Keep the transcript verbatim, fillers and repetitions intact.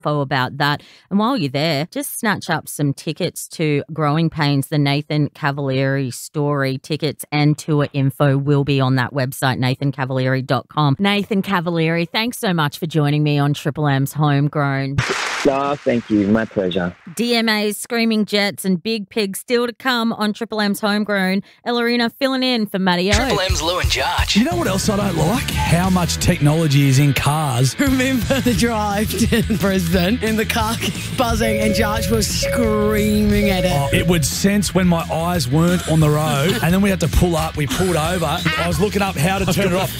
info about that. And while you're there, just snatch up some tickets to Growing Pains, the Nathan Cavalieri story. Tickets and tour info will be on that website, nathan cavalieri dot com. Nathan Cavalieri, thanks so much for joining me on Triple M's Homegrown. Oh, thank you. My pleasure. D M A's, Screaming Jets and Big Pig still to come on Triple M's Homegrown. Ellerina filling in for Matty O. Triple M's Lou and Jarch. You know what else I don't like? How much technology is in cars. Remember the drive to Brisbane and the car buzzing and Jarch was screaming at it. Oh, it would sense when my eyes weren't on the road and then we had to pull up. We pulled over. I was looking up how to turn it off.